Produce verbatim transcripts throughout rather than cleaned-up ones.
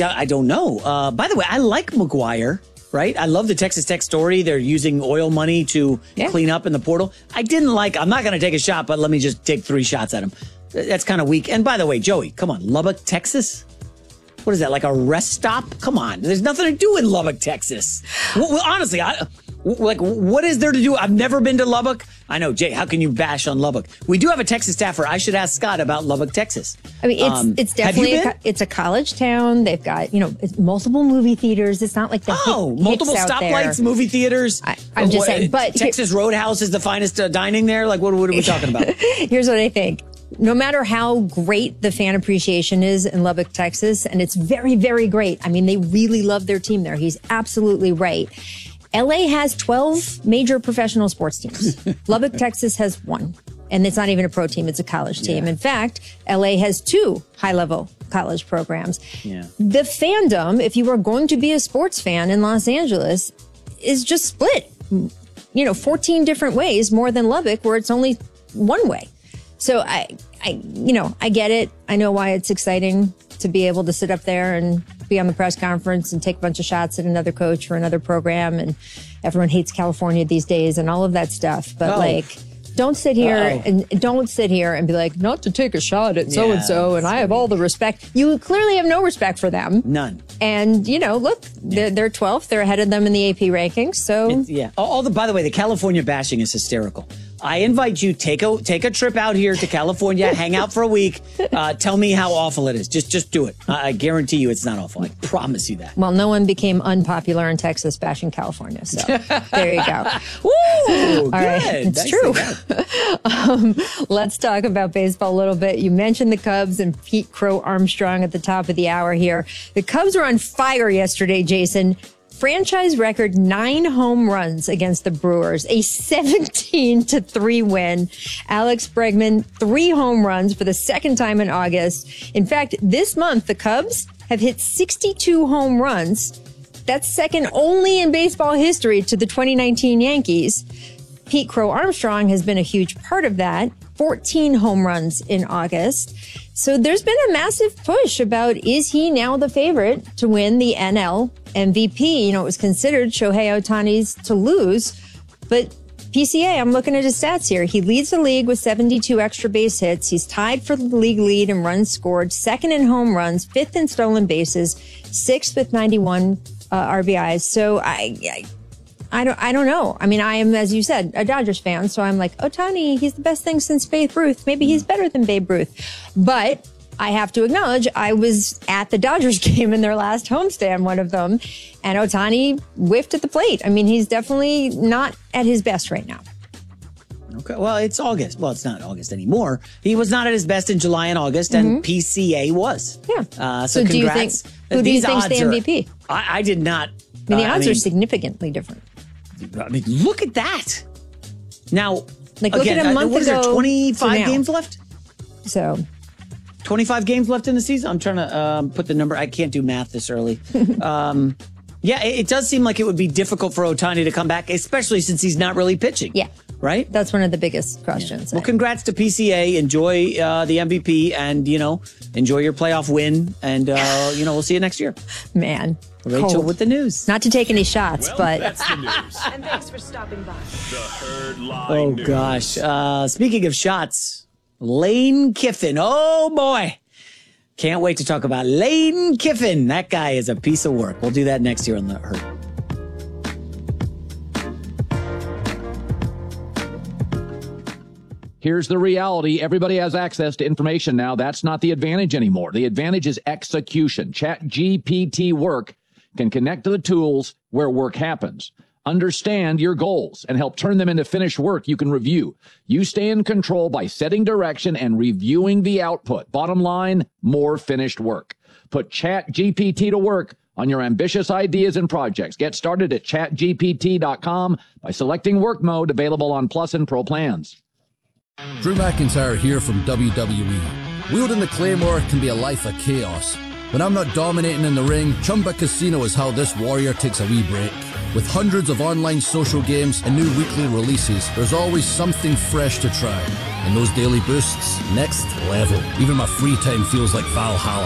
I don't know. Uh, by the way, I like McGuire, right? I love the Texas Tech story. They're using oil money to yeah. clean up in the portal. I didn't like, I'm not going to take a shot, but let me just take three shots at him. That's kind of weak. And by the way, Joey, come on, Lubbock, Texas? What is that, like a rest stop? Come on, there's nothing to do in Lubbock, Texas. Well, well honestly, I, like, what is there to do? I've never been to Lubbock. I know, Jay, how can you bash on Lubbock? We do have a Texas staffer. I should ask Scott about Lubbock, Texas. I mean, it's um, it's definitely a, it's a college town. They've got, you know, it's multiple movie theaters. It's not like the oh, hit, multiple stoplights, movie theaters. I, I'm just what, saying, but Texas here, Roadhouse is the finest uh, dining there. Like, what, what are we talking about? Here's what I think. No matter how great the fan appreciation is in Lubbock, Texas, and it's very, very great. I mean, they really love their team there. He's absolutely right. L A has twelve major professional sports teams. Lubbock, Texas has one. And it's not even a pro team, it's a college team. Yeah. In fact, L A has two high-level college programs. Yeah. The fandom, if you are going to be a sports fan in Los Angeles, is just split. You know, fourteen different ways, more than Lubbock, where it's only one way. So I, I, you know, I get it. I know why it's exciting to be able to sit up there and be on the press conference and take a bunch of shots at another coach or another program. And everyone hates California these days and all of that stuff. But oh. like, don't sit here Uh-oh. and don't sit here and be like, not to take a shot at so and so. And I have all the respect. You clearly have no respect for them. None. And, you know, look, they're, they're twelfth. They're ahead of them in the A P rankings. So, it's, yeah. All the, by the way, the California bashing is hysterical. I invite you, take a take a trip out here to California, hang out for a week, uh, tell me how awful it is. Just just do it. I, I guarantee you it's not awful. I promise you that. Well, no one became unpopular in Texas bashing California, so there you go. Woo! All good. right, it's Nice true. um, let's talk about baseball a little bit. You mentioned the Cubs and Pete Crow Armstrong at the top of the hour here. The Cubs were on fire yesterday, Jason. Franchise record nine home runs against the Brewers, a seventeen to three win. Alex Bregman, three home runs for the second time in August. In fact, this month, the Cubs have hit sixty-two home runs. That's second only in baseball history to the twenty nineteen Yankees. Pete Crow Armstrong has been a huge part of that. fourteen home runs in August. So there's been a massive push about, is he now the favorite to win the N L M V P? You know, it was considered Shohei Ohtani's to lose, but P C A, I'm looking at his stats here. He leads the league with seventy-two extra base hits. He's tied for the league lead in runs scored, second in home runs, fifth in stolen bases, sixth with ninety-one uh, R B Is. So I, I I don't, I don't know. I mean, I am, as you said, a Dodgers fan. So I'm like, Ohtani, he's the best thing since Babe Ruth. Maybe he's better than Babe Ruth. But I have to acknowledge, I was at the Dodgers game in their last homestand, one of them, and Ohtani whiffed at the plate. I mean, he's definitely not at his best right now. Okay, well, it's August. Well, it's not August anymore. He was not at his best in July and August, and mm-hmm. P C A was. Yeah. Uh, so, so do congrats. you think, who do you think's the M V P? Are, I, I did not. I mean, the uh, odds I mean, are significantly different. I mean, look at that. Now, like, again, look at a month what is ago there, twenty-five games left? So, twenty-five games left in the season? I'm trying to um, put the number. I can't do math this early. um, yeah, it, it does seem like it would be difficult for Ohtani to come back, especially since he's not really pitching. Yeah. Right? That's one of the biggest questions. Yeah. Well, congrats to P C A. Enjoy uh, the M V P and, you know, enjoy your playoff win. And, uh, you know, we'll see you next year. Man. Rachel cold. with the news. Not to take any shots, well, but that's the news. And thanks for stopping by. The Herd Line Oh, News. gosh. Uh, speaking of shots, Lane Kiffin. Oh, boy. Can't wait to talk about Lane Kiffin. That guy is a piece of work. We'll do that next year on The Herd. Here's the reality. Everybody has access to information now. That's not the advantage anymore. The advantage is execution. ChatGPT Work can connect to the tools where work happens. Understand your goals and help turn them into finished work you can review. You stay in control by setting direction and reviewing the output. Bottom line, more finished work. Put ChatGPT to work on your ambitious ideas and projects. Get started at chat G P T dot com by selecting work mode, available on Plus and Pro plans. Drew McIntyre here from W W E. Wielding the Claymore can be a life of chaos. When I'm not dominating in the ring, Chumba Casino is how this warrior takes a wee break. With hundreds of online social games and new weekly releases, there's always something fresh to try. And those daily boosts, next level. Even my free time feels like Valhalla.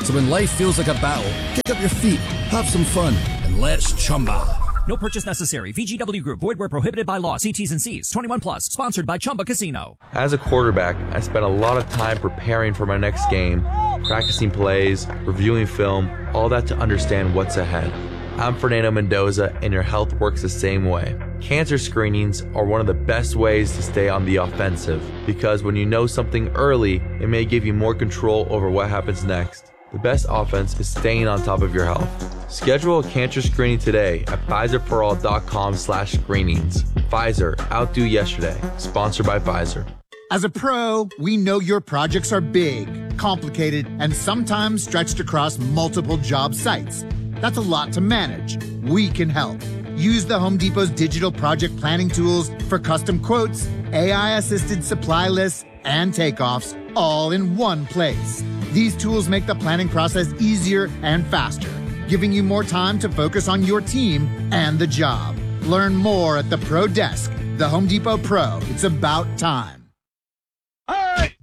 So when life feels like a battle, kick up your feet, have some fun, and let's Chumba. No purchase necessary. V G W Group. Void where prohibited by law. See T's and C's. twenty-one plus. Sponsored by Chumba Casino. As a quarterback, I spent a lot of time preparing for my next game, practicing plays, reviewing film, all that to understand what's ahead. I'm Fernando Mendoza, and your health works the same way. Cancer screenings are one of the best ways to stay on the offensive, because when you know something early, it may give you more control over what happens next. The best offense is staying on top of your health. Schedule a cancer screening today at Pfizerforall.com slash screenings. Pfizer, outdo yesterday. Sponsored by Pfizer. As a pro, we know your projects are big, complicated, and sometimes stretched across multiple job sites. That's a lot to manage. We can help. Use the Home Depot's digital project planning tools for custom quotes, A I-assisted supply lists, and takeoffs, all in one place. These tools make the planning process easier and faster, giving you more time to focus on your team and the job. Learn more at the Pro Desk. The Home Depot Pro. It's about time. Hey!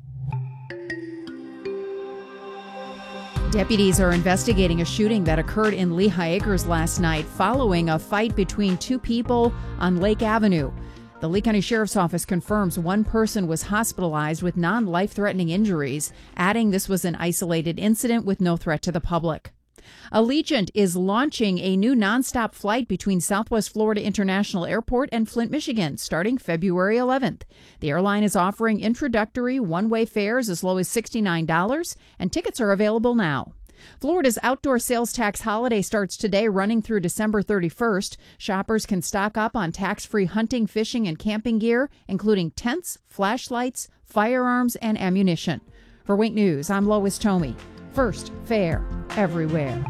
Deputies are investigating a shooting that occurred in Lehigh Acres last night following a fight between two people on Lake Avenue. The Lee County Sheriff's Office confirms one person was hospitalized with non-life-threatening injuries, adding this was an isolated incident with no threat to the public. Allegiant is launching a new nonstop flight between Southwest Florida International Airport and Flint, Michigan, starting February eleventh. The airline is offering introductory one-way fares as low as sixty-nine dollars, and tickets are available now. Florida's outdoor sales tax holiday starts today, running through December thirty-first. Shoppers can stock up on tax-free hunting, fishing, and camping gear, including tents, flashlights, firearms, and ammunition. For Wink News, I'm Lois Tomey. First, fair everywhere.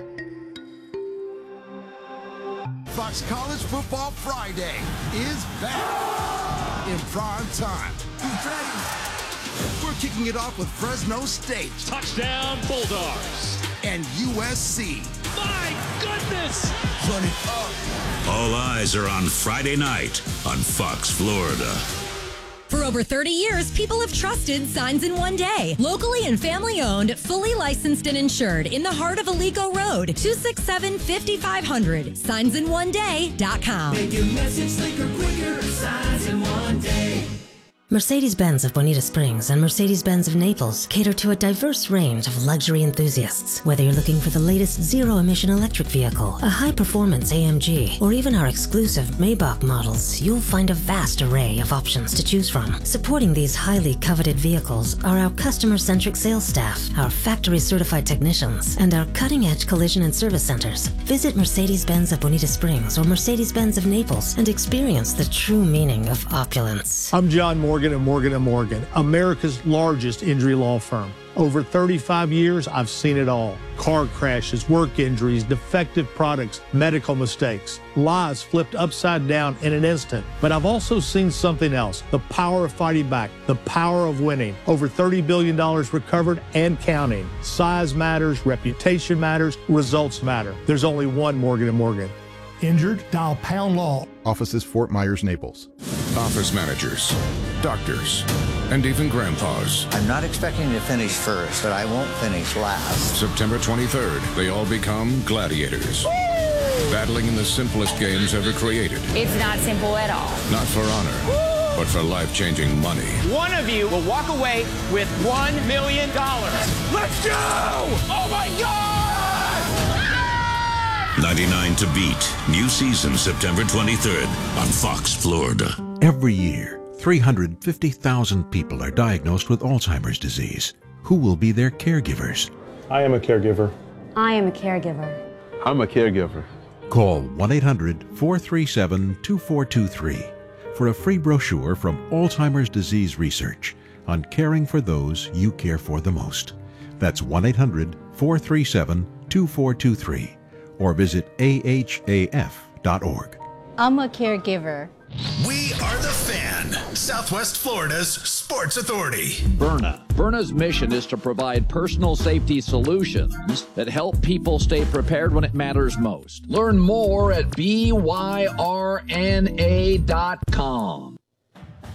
Fox College Football Friday is back in prime time. Who's ready? We're kicking it off with Fresno State. Touchdown, Bulldogs. And U S C. My goodness! Run it up. All eyes are on Friday night on Fox Florida. For over thirty years, people have trusted Signs in One Day. Locally and family owned, fully licensed and insured in the heart of Alico Road. two six seven, five five zero zero. signs in one day dot com. Make your message slicker, quicker. Signs in One Day. Mercedes-Benz of Bonita Springs and Mercedes-Benz of Naples cater to a diverse range of luxury enthusiasts. Whether you're looking for the latest zero-emission electric vehicle, a high-performance A M G, or even our exclusive Maybach models, you'll find a vast array of options to choose from. Supporting these highly coveted vehicles are our customer-centric sales staff, our factory-certified technicians, and our cutting-edge collision and service centers. Visit Mercedes-Benz of Bonita Springs or Mercedes-Benz of Naples and experience the true meaning of opulence. I'm John Morgan and Morgan and Morgan, America's largest injury law firm. Over thirty-five years, I've seen it all. Car crashes, work injuries, defective products, medical mistakes, lives flipped upside down in an instant. But I've also seen something else, the power of fighting back, the power of winning. Over thirty billion dollars recovered and counting. Size matters, reputation matters, results matter. There's only one Morgan and Morgan. Injured? Dial Pound Law. Offices Fort Myers, Naples. Office managers, doctors, and even grandpas. I'm not expecting to finish first, but I won't finish last. September twenty-third, they all become gladiators. Woo! Battling in the simplest games ever created. It's not simple at all. Not for honor, Woo! But for life-changing money. One of you will walk away with one million dollars. Let's go! Oh my God! ninety-nine to beat. New season September twenty-third on Fox Florida. Every year, three hundred fifty thousand people are diagnosed with Alzheimer's disease. Who will be their caregivers? I am a caregiver. I am a caregiver. I'm a caregiver. Call one eight hundred, four three seven, two four two three for a free brochure from Alzheimer's Disease Research on caring for those you care for the most. That's one eight hundred, four three seven, two four two three. Or visit A H A F dot org. I'm a caregiver. We are the Fan, Southwest Florida's sports authority. Byrna. Byrna's mission is to provide personal safety solutions that help people stay prepared when it matters most. Learn more at B Y R N A dot com.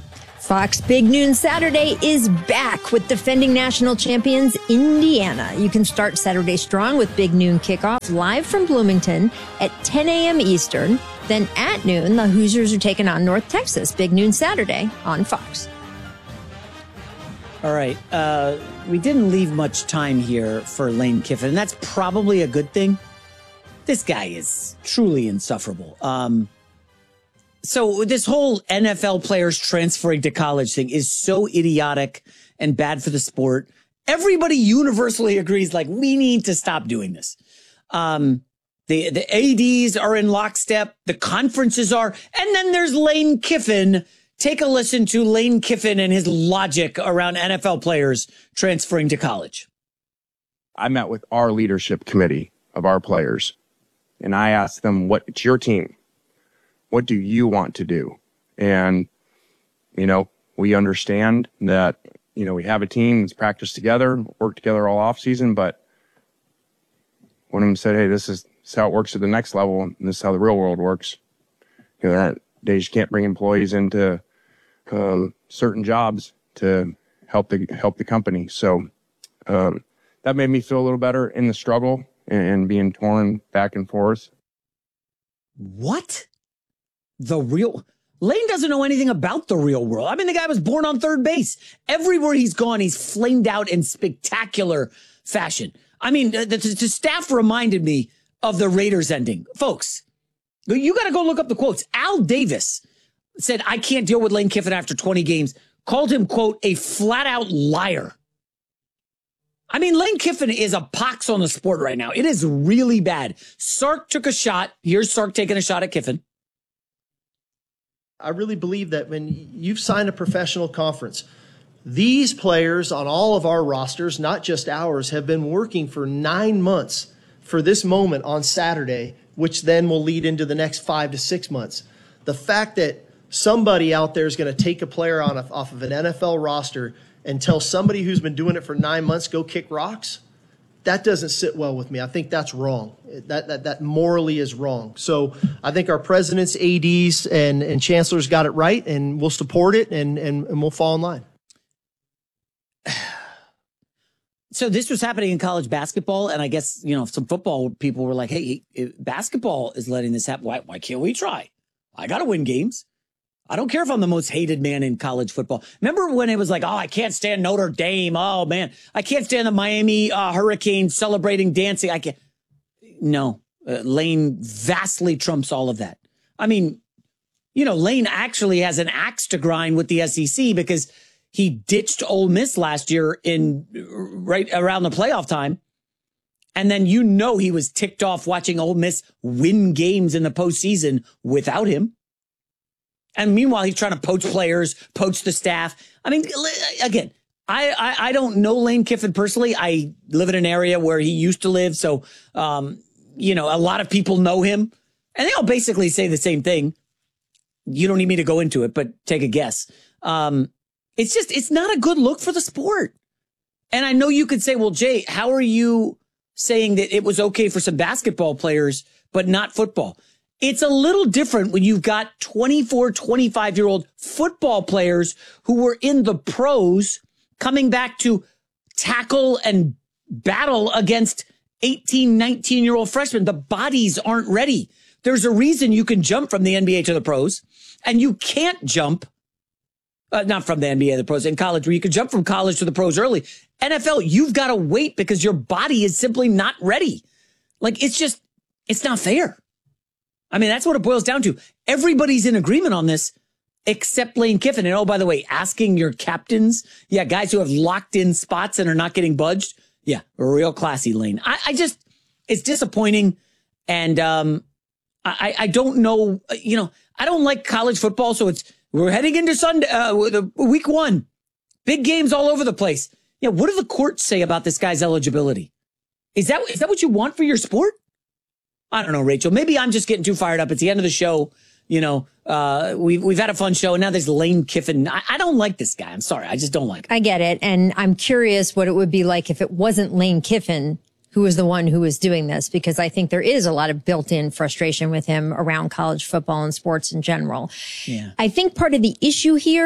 Fox Big Noon Saturday is back with defending national champions Indiana. You can start Saturday strong with Big Noon kickoff live from Bloomington at ten a.m. Eastern. Then at noon, the Hoosiers are taking on North Texas. Big Noon Saturday on Fox. All right. Uh, we didn't leave much time here for Lane Kiffin, and that's probably a good thing. This guy is truly insufferable. Um, So this whole N F L players transferring to college thing is so idiotic and bad for the sport. Everybody universally agrees, like, we need to stop doing this. Um, the, the A Ds are in lockstep. The conferences are. And then there's Lane Kiffin. Take a listen to Lane Kiffin and his logic around N F L players transferring to college. I met with our leadership committee of our players, and I asked them, what, it's your team. What do you want to do? And, you know, we understand that, you know, we have a team that's practiced together, worked together all off season, but one of them said, hey, this is, this is how it works at the next level. And this is how the real world works. You know, that they just can't bring employees into um, certain jobs to help the, help the company. So um, that made me feel a little better in the struggle and, and being torn back and forth. What? The real Lane doesn't know anything about the real world. I mean, the guy was born on third base. Everywhere he's gone, he's flamed out in spectacular fashion. I mean, the, the, the staff reminded me of the Raiders ending. Folks, you got to go look up the quotes. Al Davis said, I can't deal with Lane Kiffin after twenty games, called him, quote, a flat out liar. I mean, Lane Kiffin is a pox on the sport right now. It is really bad. Sark took a shot. Here's Sark taking a shot at Kiffin. I really believe that when you've signed a professional conference, these players on all of our rosters, not just ours, have been working for nine months for this moment on Saturday, which then will lead into the next five to six months. The fact that somebody out there is going to take a player on a, off of an N F L roster and tell somebody who's been doing it for nine months, go kick rocks, that doesn't sit well with me. I think that's wrong. That that that morally is wrong. So I think our presidents, A Ds, and, and chancellors got it right, and we'll support it, and, and, and we'll fall in line. So this was happening in college basketball, and I guess, you know, some football people were like, hey, if basketball is letting this happen, why, why can't we try? I got to win games. I don't care if I'm the most hated man in college football. Remember when it was like, oh, I can't stand Notre Dame. Oh, man, I can't stand the Miami uh, Hurricanes celebrating dancing. I can't. No, uh, Lane vastly trumps all of that. I mean, you know, Lane actually has an axe to grind with the S E C because he ditched Ole Miss last year in right around the playoff time. And then, you know, he was ticked off watching Ole Miss win games in the postseason without him. And meanwhile, he's trying to poach players, poach the staff. I mean, again, I, I, I don't know Lane Kiffin personally. I live in an area where he used to live. So, um, you know, a lot of people know him. And they all basically say the same thing. You don't need me to go into it, but take a guess. Um, it's just, it's not a good look for the sport. And I know you could say, well, Jay, how are you saying that it was okay for some basketball players, but not football? It's a little different when you've got twenty-four, twenty-five-year-old football players who were in the pros coming back to tackle and battle against eighteen, nineteen-year-old freshmen. The bodies aren't ready. There's a reason you can jump from the N B A to the pros, and you can't jump, uh, not from the N B A to the pros, in college, where you can jump from college to the pros early. N F L, you've got to wait because your body is simply not ready. Like, it's just, it's not fair. I mean, that's what it boils down to. Everybody's in agreement on this except Lane Kiffin. And oh, by the way, asking your captains, yeah, guys who have locked in spots and are not getting budged. Yeah, real classy, Lane. I, I just, it's disappointing. And um, I, I don't know, you know, I don't like college football. So it's, we're heading into Sunday, uh, week one. Big games all over the place. Yeah, what do the courts say about this guy's eligibility? Is that is that what you want for your sport? I don't know, Rachel. Maybe I'm just getting too fired up. It's the end of the show. You know, uh, we've, we've had a fun show, and now there's Lane Kiffin. I, I don't like this guy. I'm sorry. I just don't like him. I get it. And I'm curious what it would be like if it wasn't Lane Kiffin who was the one who was doing this, because I think there is a lot of built-in frustration with him around college football and sports in general. Yeah. I think part of the issue here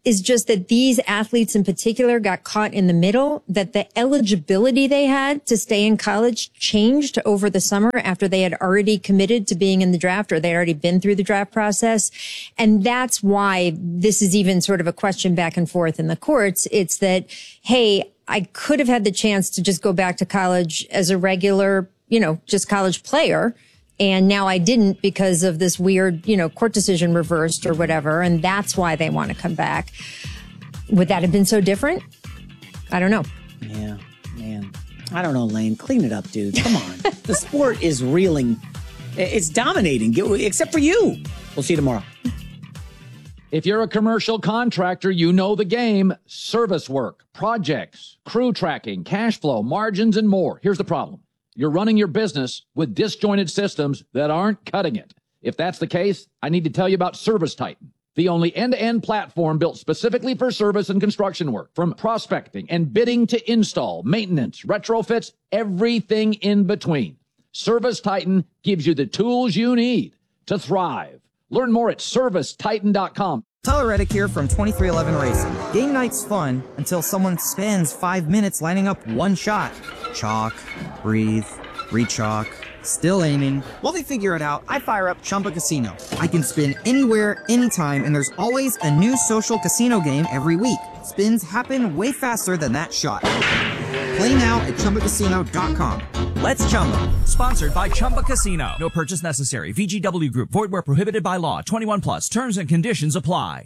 is just that these athletes in particular got caught in the middle, that the eligibility they had to stay in college changed over the summer after they had already committed to being in the draft or they'd already been through the draft process. And that's why this is even sort of a question back and forth in the courts. It's that, hey, I could have had the chance to just go back to college as a regular, you know, just college player. And now I didn't because of this weird, you know, court decision reversed or whatever. And that's why they want to come back. Would that have been so different? I don't know. Yeah, man. I don't know, Lane. Clean it up, dude. Come on. The sport is reeling. It's dominating, except for you. We'll see you tomorrow. If you're a commercial contractor, you know the game. Service work, projects, crew tracking, cash flow, margins, and more. Here's the problem. You're running your business with disjointed systems that aren't cutting it. If that's the case, I need to tell you about ServiceTitan, the only end-to-end platform built specifically for service and construction work. From prospecting and bidding to install, maintenance, retrofits, everything in between. ServiceTitan gives you the tools you need to thrive. Learn more at service titan dot com. Tyler Reddick here from twenty-three eleven Racing. Game night's fun until someone spends five minutes lining up one shot. Chalk, breathe, re-chalk, still aiming. While they figure it out, I fire up Chumba Casino. I can spin anywhere, anytime, and there's always a new social casino game every week. Spins happen way faster than that shot. Play now at chumba casino dot com. Let's Chumba. Sponsored by Chumba Casino. No purchase necessary. V G W Group. Void where prohibited by law. twenty-one plus. Terms and conditions apply.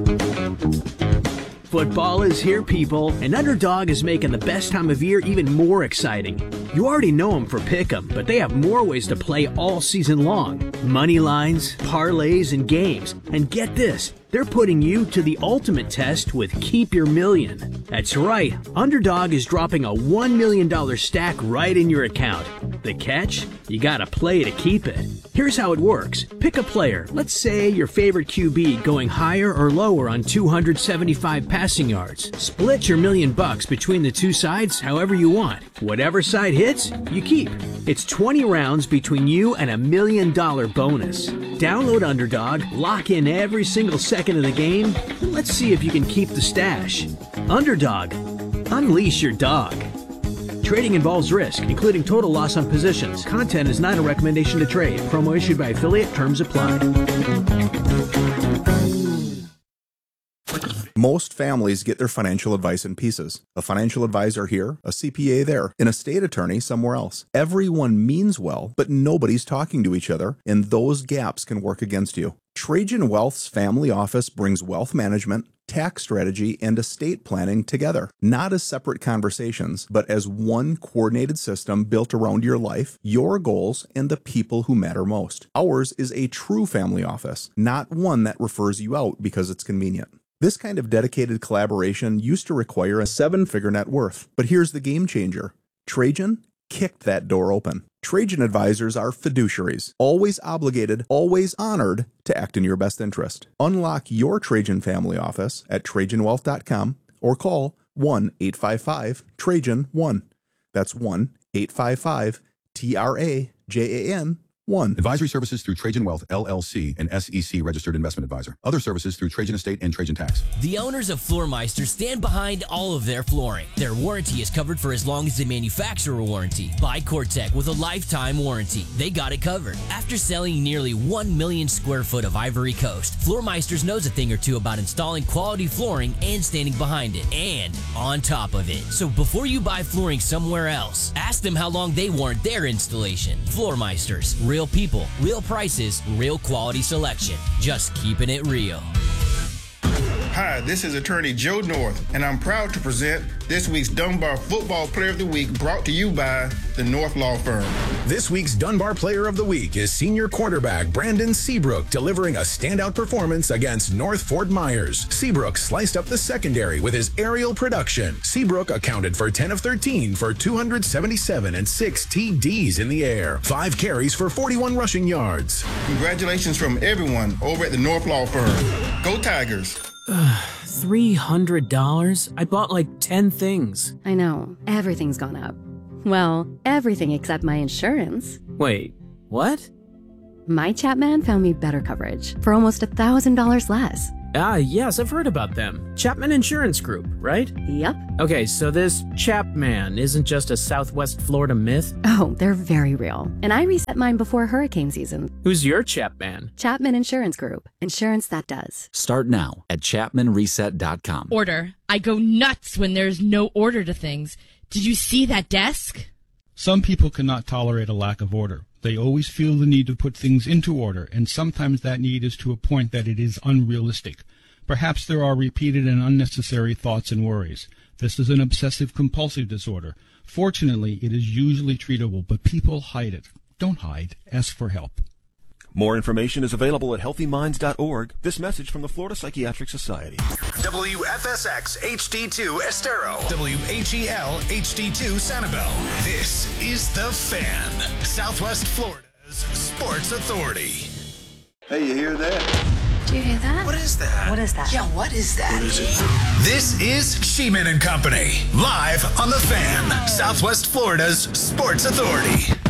Football is here, people, and Underdog is making the best time of year even more exciting. You already know them for Pick'em, but they have more ways to play all season long. Money lines, parlays, and games. And get this, they're putting you to the ultimate test with Keep Your Million. That's right, Underdog is dropping a one million dollars stack right in your account. The catch? You gotta play to keep it. Here's how it works. Pick a player, let's say your favorite Q B going higher or lower on two hundred seventy-five passing yards. Split your million bucks between the two sides however you want. Whatever side hits, you keep. It's twenty rounds between you and a million dollar bonus. Download Underdog, lock in every single second of the game, and let's see if you can keep the stash. Underdog, unleash your dog. Trading involves risk, including total loss on positions. Content is not a recommendation to trade. Promo issued by affiliate. Terms apply. Most families get their financial advice in pieces. A financial advisor here, a C P A there, an estate attorney somewhere else. Everyone means well, but nobody's talking to each other, and those gaps can work against you. Trajan Wealth's family office brings wealth management, tax strategy, and estate planning together, not as separate conversations, but as one coordinated system built around your life, your goals, and the people who matter most. Ours is a true family office, not one that refers you out because it's convenient. This kind of dedicated collaboration used to require a seven-figure net worth, but here's the game changer. Trajan kicked that door open. Trajan advisors are fiduciaries, always obligated, always honored to act in your best interest. Unlock your Trajan family office at trajan wealth dot com or call one eight five five Trajan one. That's one eight five five T R A J A N one. Advisory services through Trajan Wealth, L L C, an S E C registered investment advisor. Other services through Trajan Estate and Trajan Tax. The owners of Floormeister stand behind all of their flooring. Their warranty is covered for as long as the manufacturer warranty. Buy Cortec with a lifetime warranty. They got it covered. After selling nearly one million square foot of Ivory Coast, Floormeisters knows a thing or two about installing quality flooring and standing behind it. And on top of it. So before you buy flooring somewhere else, ask them how long they warrant their installation. Floormeisters. Real people, real prices, real quality selection. Just keeping it real. Hi, this is attorney Joe North, and I'm proud to present this week's Dunbar Football Player of the Week, brought to you by the North Law Firm. This week's Dunbar Player of the Week is senior quarterback Brandon Seabrook, delivering a standout performance against North Fort Myers. Seabrook sliced up the secondary with his aerial production. Seabrook accounted for ten of thirteen for two hundred seventy-seven and six T Ds in the air. Five carries for forty-one rushing yards. Congratulations from everyone over at the North Law Firm. Go Tigers. three hundred dollars? I bought like ten things. I know. Everything's gone up. Well, everything except my insurance. Wait, what? My Chapman found me better coverage for almost one thousand dollars less. Ah, yes, I've heard about them. Chapman Insurance Group, right? Yep. Okay, so this Chapman isn't just a Southwest Florida myth? Oh, they're very real. And I reset mine before hurricane season. Who's your Chapman? Chapman Insurance Group. Insurance that does. Start now at chapman reset dot com. Order. I go nuts when there's no order to things. Did you see that desk? Some people cannot tolerate a lack of order. They always feel the need to put things into order, and sometimes that need is to a point that it is unrealistic. Perhaps there are repeated and unnecessary thoughts and worries. This is an obsessive-compulsive disorder. Fortunately, it is usually treatable, but people hide it. Don't hide. Ask for help. More information is available at healthy minds dot org. This message from the Florida Psychiatric Society. W F S X H D two Estero. W H E L H D two Sanibel. This is The Fan, Southwest Florida's Sports Authority. Hey, you hear that? Do you hear that? What is that? What is that? Yeah, what is that? What is it? This is Sheeman and Company, live on The Fan, Southwest Florida's Sports Authority.